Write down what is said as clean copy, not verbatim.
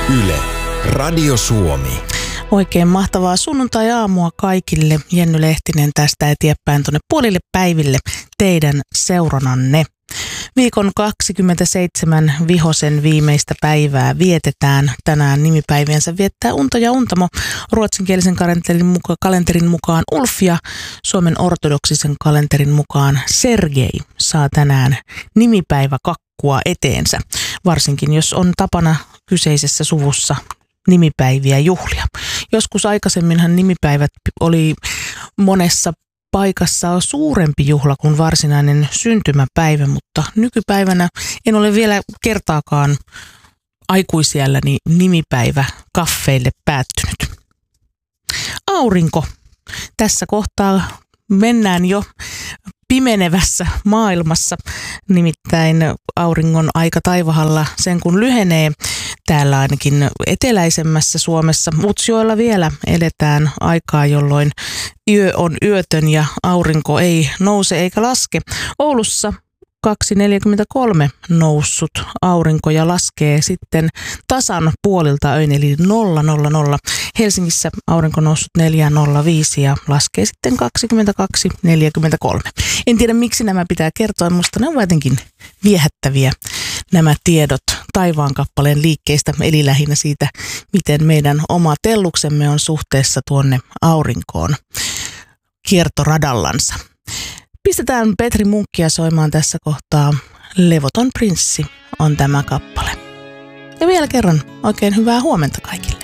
Yle, Radio Suomi. Oikein mahtavaa sunnuntai-aamua kaikille. Jenny Lehtinen tästä eteenpäin tuonne puolille päiville teidän seurananne. Viikon 27 vihosen viimeistä päivää vietetään. Tänään nimipäiviensä viettää Unto ja Untamo. Ruotsinkielisen kalenterin mukaan Ulf ja Suomen ortodoksisen kalenterin mukaan Sergei saa tänään nimipäiväkakkua eteensä. Varsinkin jos on tapana kyseisessä suvussa nimipäiviä juhlia. Joskus aikaisemminhan nimipäivät oli monessa paikassa suurempi juhla kuin varsinainen syntymäpäivä, mutta nykypäivänä en ole vielä kertaakaan aikuisiälläni nimipäivä kaffeille päättynyt. Aurinko. Tässä kohtaa mennään jo pimenevässä maailmassa, nimittäin auringon aika taivahalla sen kun lyhenee. Täällä ainakin eteläisemmässä Suomessa Utsjoella vielä eletään aikaa, jolloin yö on yötön ja aurinko ei nouse eikä laske. Oulussa 2.43 noussut aurinko ja laskee sitten tasan puolilta öin eli 000. Helsingissä aurinko noussut 4.05 ja laskee sitten 22.43. En tiedä miksi nämä pitää kertoa, mutta ne on jotenkin viehättäviä nämä tiedot taivaankappaleen liikkeistä, eli lähinnä siitä, miten meidän oma telluksemme on suhteessa tuonne aurinkoon kiertoradallansa. Pistetään Petri Munkkia soimaan tässä kohtaa. Levoton prinssi on tämä kappale. Ja vielä kerran oikein hyvää huomenta kaikille.